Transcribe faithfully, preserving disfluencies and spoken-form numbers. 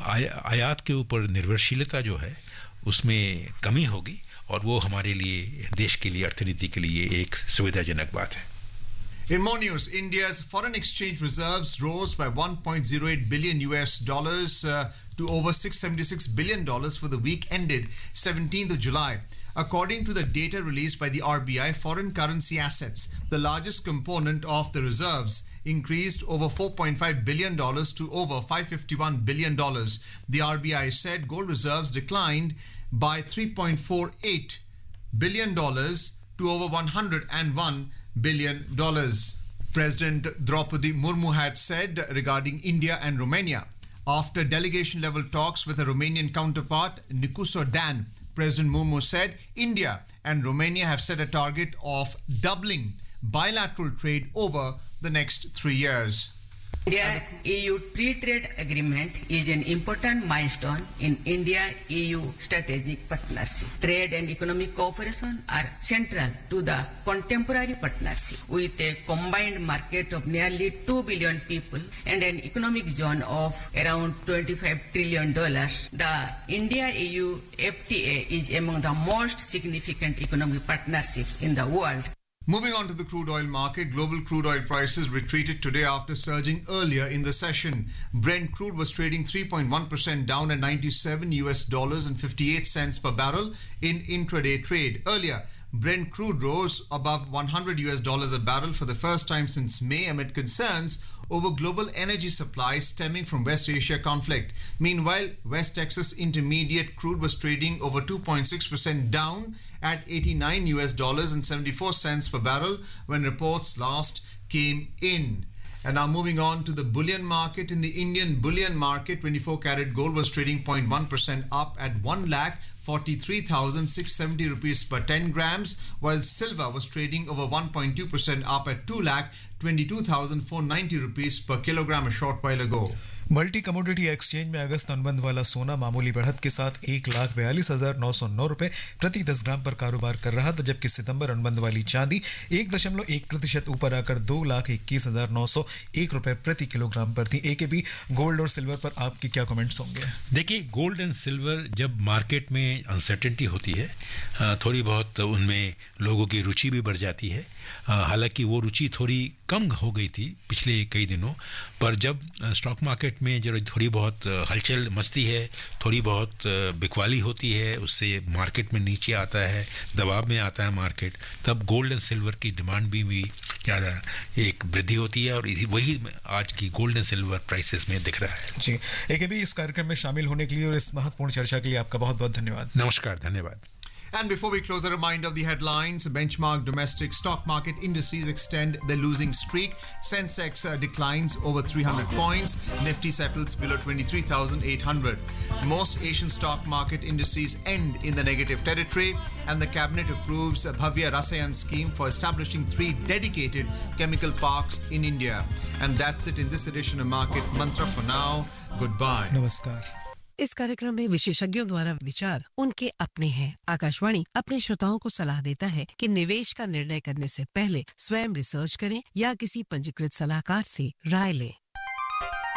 आयात के ऊपर निर्भरशीलता जो है उसमें कमी होगी और वो हमारे लिए देश के लिए अर्थनीति के लिए एक सुविधाजनक बात है. In more news, India's foreign exchange reserves rose by one point zero eight billion U S dollars uh, to over six hundred seventy-six billion dollars for the week ended seventeenth of July. According to the data released by the R B I, foreign currency assets, the largest component of the reserves, increased over four point five billion dollars to over five hundred fifty-one billion dollars. The R B I said gold reserves declined by three point four eight billion dollars to over one hundred one billion dollars. President Draupadi Murmu had said regarding India and Romania, after delegation level talks with a Romanian counterpart, Nicuso Dan, President Murmu said India and Romania have set a target of doubling bilateral trade over the next three years. India-E U Free Trade Agreement is an important milestone in India-E U strategic partnership. Trade and economic cooperation are central to the contemporary partnership. With a combined market of nearly two billion people and an economic zone of around twenty-five trillion dollars, the India-E U F T A is among the most significant economic partnerships in the world. Moving on to the crude oil market, global crude oil prices retreated today after surging earlier in the session. Brent crude was trading three point one percent down at ninety-seven U S dollars and fifty-eight cents per barrel in intraday trade. Earlier, Brent crude rose above one hundred U S dollars a barrel for the first time since May amid concerns over global energy supplies stemming from West Asia conflict. Meanwhile, West Texas Intermediate crude was trading over two point six percent down at eighty-nine U S dollars and seventy-four cents per barrel when reports last came in. And now moving on to the bullion market. In the Indian bullion market, twenty-four karat gold was trading zero point one percent up at one lakh forty-three thousand six hundred seventy rupees per ten grams, while silver was trading over one point two percent up at two lakh twenty-two thousand four hundred ninety rupees per kilogram a short while ago. Multi commodity exchange में अगस्त अनुबंध वाला सोना मामूली बढ़त के साथ एक लाख बयालीस हजार नौ सौ नौ रुपए प्रति दस ग्राम पर कारोबार कर रहा था, जबकि सितंबर अनुबंध वाली चांदी एक दशमलव एक प्रतिशत ऊपर आकर दो लाख इक्कीस हजार नौ सौ एक रुपए प्रति किलोग्राम पर थी. एक भी गोल्ड और सिल्वर पर आपके क्या कमेंट्स होंगे? देखिए, गोल्ड एंड सिल्वर जब मार्केट में अनसर्टेनिटी होती है, थोड़ी बहुत उनमें लोगों की रुचि भी बढ़ जाती है. हालांकि वो रुचि थोड़ी कम हो गई थी पिछले कई दिनों, पर जब स्टॉक मार्केट में जो थोड़ी बहुत हलचल मचती है, थोड़ी बहुत बिकवाली होती है, उससे मार्केट में नीचे आता है, दबाव में आता है मार्केट, तब गोल्ड एंड सिल्वर की डिमांड भी, भी क्या एक वृद्धि होती है और इसी वही आज की गोल्ड एंड सिल्वर प्राइसेस में दिख रहा है. जी, एक भी इस कार्यक्रम में शामिल होने के लिए और इस महत्वपूर्ण चर्चा के लिए आपका बहुत बहुत धन्यवाद. नमस्कार, धन्यवाद. And before we close, a reminder of the headlines. Benchmark domestic stock market indices extend their losing streak. Sensex uh, declines over three hundred points. Nifty settles below twenty-three thousand eight hundred. Most Asian stock market indices end in the negative territory. And the cabinet approves a Bhavya Rasayan scheme for establishing three dedicated chemical parks in India. And that's it in this edition of Market Mantra. For now, goodbye. Namaskar. इस कार्यक्रम में विशेषज्ञों द्वारा विचार उनके अपने हैं. आकाशवाणी अपने श्रोताओं को सलाह देता है कि निवेश का निर्णय करने से पहले स्वयं रिसर्च करें या किसी पंजीकृत सलाहकार से राय लें.